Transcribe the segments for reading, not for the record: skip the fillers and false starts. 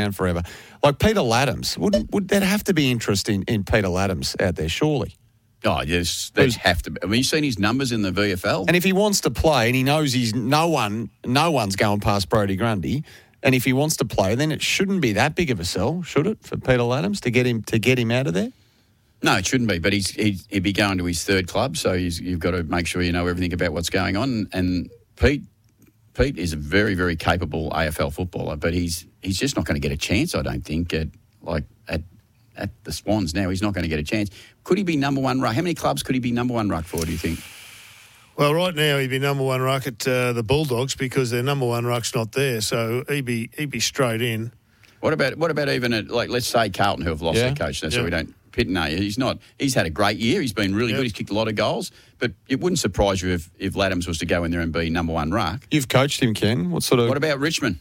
around forever. Like Peter Laddams, would there have to be interest in Peter Laddams out there, surely? Oh, yes, there's have to be. I mean, you've seen his numbers in the VFL. And if he wants to play and he knows no one's going past Brodie Grundy, and if he wants to play, then it shouldn't be that big of a sell, should it, for Peter Laddams to get him out of there? No, it shouldn't be, but he'd be going to his third club, so you've got to make sure you know everything about what's going on. And Pete is a very, very capable AFL footballer, but he's just not going to get a chance, I don't think, at the Swans now. He's not going to get a chance. Could he be number one ruck? How many clubs could he be number one ruck for, do you think? Well, right now he'd be number one ruck at the Bulldogs because their number one ruck's not there, so he'd be straight in. What about even at, like, let's say Carlton, who have lost their coach, so we don't pit no. He's not. He's had a great year. He's been really good. He's kicked a lot of goals, but it wouldn't surprise you if Laddams was to go in there and be number one ruck. You've coached him, Ken. What about Richmond?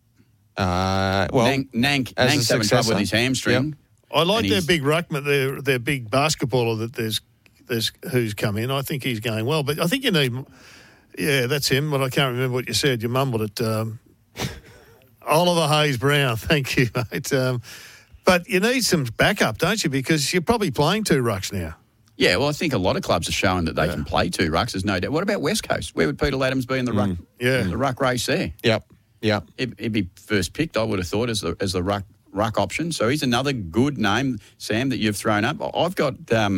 Well, Nank's having trouble with his hamstring. Yep. I like their big ruckman, their big basketballer that there's who's come in. I think he's going well, but I think you need. Yeah, that's him. But I can't remember what you said. You mumbled it. Oliver Hayes-Brown. Thank you, mate. But you need some backup, don't you? Because you're probably playing two rucks now. Yeah, well, I think a lot of clubs are showing that they can play two rucks. There's no doubt. What about West Coast? Where would Peter Laddams be in the ruck? The ruck race there. Yep. He'd be first picked, I would have thought, as the ruck option. So he's another good name, Sam, that you've thrown up. I've got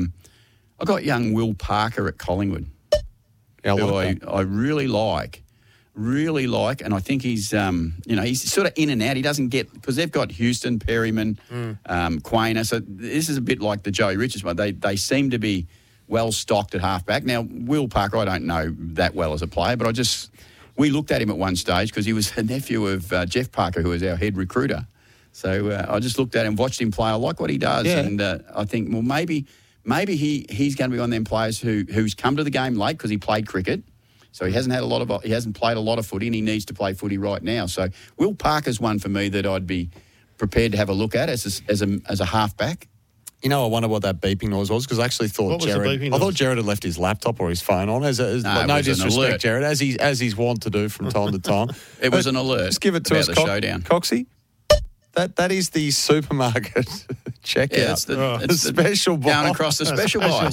young Will Parker at Collingwood, who I really like. And I think he's he's sort of in and out. He doesn't get, because they've got Houston, Perryman, Quainer. So this is a bit like the Joey Richards one. They seem to be well stocked at halfback. Now, Will Parker, I don't know that well as a player, but we looked at him at one stage because he was a nephew of Jeff Parker, who was our head recruiter. So I just looked at him, watched him play. I like what he does, and I think, well, maybe he's going to be one of them players who's come to the game late because he played cricket. So he hasn't played a lot of footy, and he needs to play footy right now. So Will Parker's one for me that I'd be prepared to have a look at as a halfback. You know, I wonder what that beeping noise was, because I actually thought Jared had left his laptop or his phone on. No disrespect, Jared, as he's wont to do from time to time. It was an alert. Just give it to us, showdown. Coxie. That is the supermarket checkout. Yeah, it's the special buy. Down across the special buy.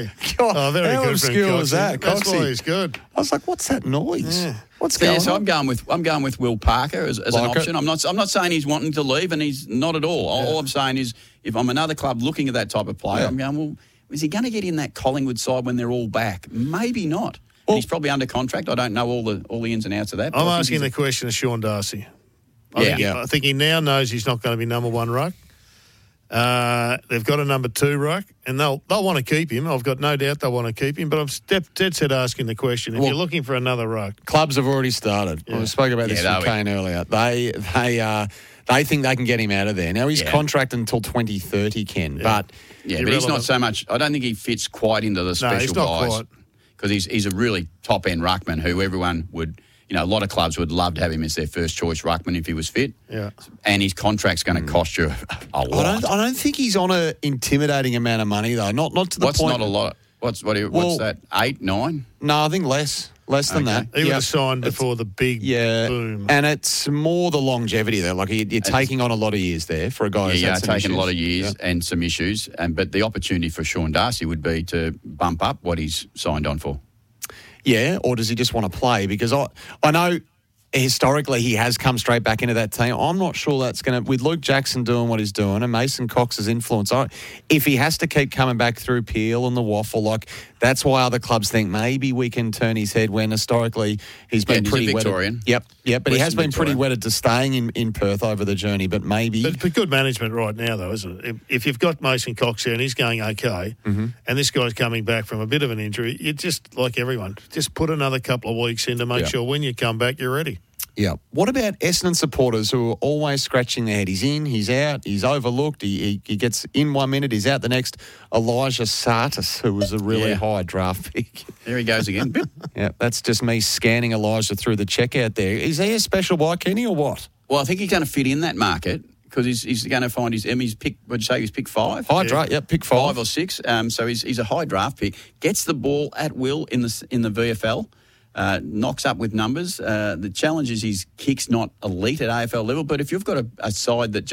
Very how good. obscure was that, That's Coxie? why he's good. I was like, what's that noise? Yeah. What's going on? So I'm going with Will Parker as an option. I'm not saying he's wanting to leave, and he's not at all. All I'm saying is, if I'm another club looking at that type of player, I'm going, well, is he going to get in that Collingwood side when they're all back? Maybe not. Well, he's probably under contract. I don't know all the ins and outs of that. I'm asking the question of Sean Darcy. I think he now knows he's not going to be number one ruck. They've got a number two ruck, and they'll want to keep him. I've got no doubt they'll want to keep him. But I'm dead set asking the question: if you're looking for another ruck, clubs have already started. Yeah. We spoke about this with Kane earlier. They think they can get him out of there. Now he's contracted until 2030, Ken. Yeah. But he's not so much. I don't think he fits quite into the special guys, because he's a really top end ruckman who everyone would. A lot of clubs would love to have him as their first choice ruckman if he was fit. Yeah. And his contract's going to cost you a lot. I don't think he's on an intimidating amount of money, though. Not to the point. What's not a lot? What's that? 8, 9? No, I think less. Less than that. He would have signed before the big boom. And it's more the longevity there. Like you're taking on a lot of years there for a guy who's had some issues. A lot of years and some issues. But the opportunity for Sean Darcy would be to bump up what he's signed on for. Yeah, or does he just want to play? Because I know historically he has come straight back into that team. I'm not sure that's going to, with Luke Jackson doing what he's doing and Mason Cox's influence, if he has to keep coming back through Peel and the waffle, that's why other clubs think maybe we can turn his head, when historically he's been pretty Victorian. Wedded. Yep, but he has been pretty wedded to staying in Perth over the journey, but maybe. But good management right now, though, isn't it? If you've got Mason Cox there and he's going okay, and this guy's coming back from a bit of an injury, you just, like everyone, just put another couple of weeks in to make sure when you come back, you're ready. Yeah. What about Essendon supporters who are always scratching their head? He's in, he's out, he's overlooked, he gets in 1 minute, he's out the next. Elijah Sartis, who was a really high draft pick. There he goes again. Yeah, that's just me scanning Elijah through the checkout there. Is he a special buy, Kenny, or what? Well, I think he's going to fit in that market, because he's going to find he's pick. What'd you say? He was pick 5. High draft, pick 5. 5 or 6. So he's a high draft pick. Gets the ball at will in the VFL. knocks up with numbers. The challenge is his kick's not elite at AFL level, but if you've got a side that